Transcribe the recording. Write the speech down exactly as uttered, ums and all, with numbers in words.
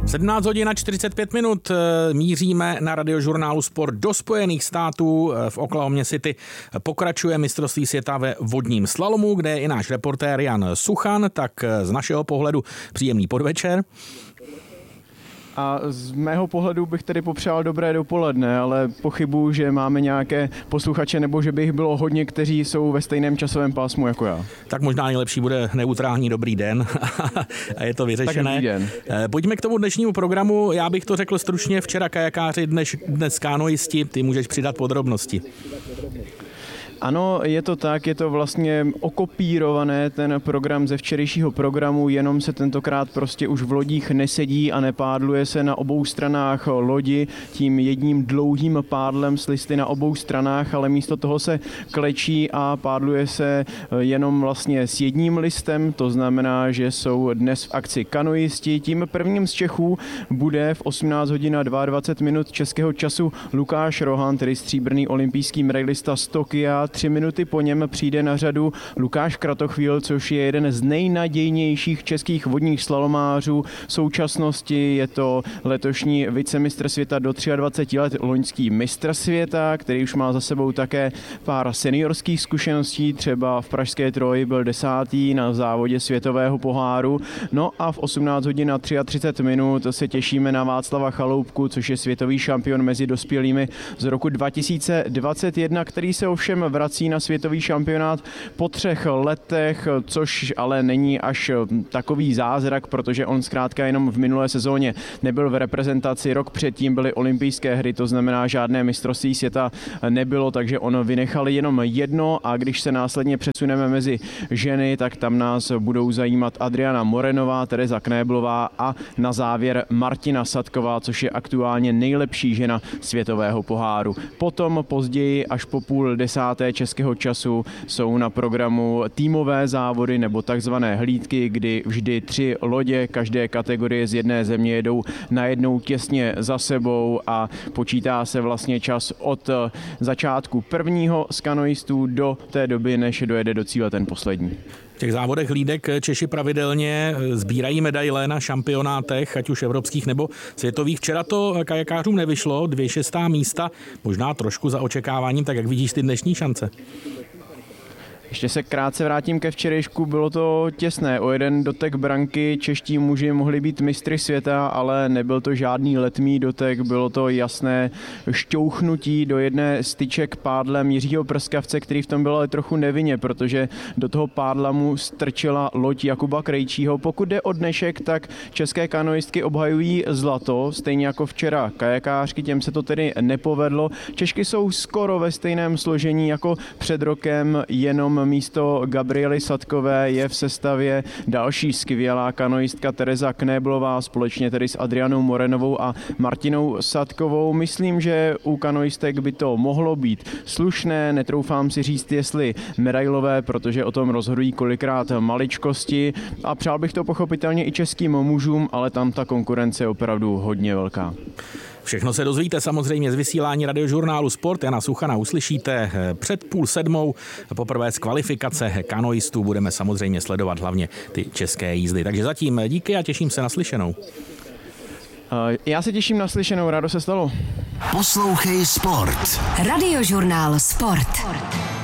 sedmnáct hodin a čtyřicet pět minut míříme na Radiožurnálu Sport do Spojených států. V Oklahoma City pokračuje mistrovství světa ve vodním slalomu, kde je i náš reportér Jan Suchan, tak z našeho pohledu příjemný podvečer. A z mého pohledu bych tedy popřál dobré dopoledne, ale pochybuju, že máme nějaké posluchače, nebo že by jich bylo hodně, kteří jsou ve stejném časovém pásmu jako já. Tak možná nejlepší bude neutrální dobrý den a je to vyřešené. Tak dobrý den. Pojďme k tomu dnešnímu programu. Já bych to řekl stručně, včera kajakáři, dnes, dnes kánoisti, ty můžeš přidat podrobnosti. Ano, je to tak, je to vlastně okopírované ten program ze včerejšího programu, jenom se tentokrát prostě už v lodích nesedí a nepádluje se na obou stranách lodi tím jedním dlouhým pádlem s listy na obou stranách, ale místo toho se klečí a pádluje se jenom vlastně s jedním listem, to znamená, že jsou dnes v akci kanoisti. Tím prvním z Čechů bude v osmnáct hodin a dvacet dva minut českého času Lukáš Rohan, tedy stříbrný olympijský medailista z Tokia. Tři minuty po něm přijde na řadu Lukáš Kratochvíl, což je jeden z nejnadějnějších českých vodních slalomářů v současnosti. Je to letošní vicemistr světa do dvacet tři let, loňský mistr světa, který už má za sebou také pár seniorských zkušeností, třeba v pražské Troji byl desátý na závodě světového poháru. No a v osmnáct hodin a třicet tři minut se těšíme na Václava Chaloupku, což je světový šampion mezi dospělými z roku dva tisíce dvacet jedna, který se ovšem vrací na světový šampionát po třech letech, což ale není až takový zázrak, protože on zkrátka jenom v minulé sezóně nebyl v reprezentaci, rok předtím byly olympijské hry, to znamená žádné mistrovství světa nebylo, takže on vynechal jenom jedno a když se následně přesuneme mezi ženy, tak tam nás budou zajímat Adriana Morenová, Tereza Knéblová a na závěr Martina Sadková, což je aktuálně nejlepší žena světového poháru. Potom později až po půl desáté českého času jsou na programu týmové závody nebo takzvané hlídky, kdy vždy tři lodě každé kategorie z jedné země jedou najednou těsně za sebou a počítá se vlastně čas od začátku prvního z kanoistů do té doby, než dojede do cíle ten poslední. V těch závodech hlídek Češi pravidelně sbírají medaile na šampionátech, ať už evropských nebo světových. Včera to kajakářům nevyšlo, dvě šestá místa, možná trošku za očekáváním, tak jak vidíš ty dnešní šance? Ještě se krátce vrátím ke včerejšku, bylo to těsné, o jeden dotek branky čeští muži mohli být mistry světa, ale nebyl to žádný letmý dotek, bylo to jasné šťouchnutí do jedné z tyček pádlem Jiřího Prskavce, který v tom byl ale trochu nevinně, protože do toho pádla mu strčila loď Jakuba Krejčího. Pokud jde o dnešek, tak české kanoistky obhajují zlato, stejně jako včera kajakářky, těm se to tedy nepovedlo. Češky jsou skoro ve stejném složení jako před rokem, jenom místo Gabriely Sadkové je v sestavě další skvělá kanoistka Tereza Knéblová společně tedy s Adrianou Morenovou a Martinou Sadkovou. Myslím, že u kanoistek by to mohlo být slušné, netroufám si říct, jestli medailové, protože o tom rozhodují kolikrát maličkosti a přál bych to pochopitelně i českým mužům, ale tam ta konkurence je opravdu hodně velká. Všechno se dozvíte samozřejmě z vysílání Radiožurnálu Sport. Jana Suchana uslyšíte před půl sedmou. Poprvé z kvalifikace kanoistů budeme samozřejmě sledovat hlavně ty české jízdy. Takže zatím díky a těším se na slyšenou. Já se těším na slyšenou, rádo se stalo. Poslouchej Sport. Radiožurnál Sport.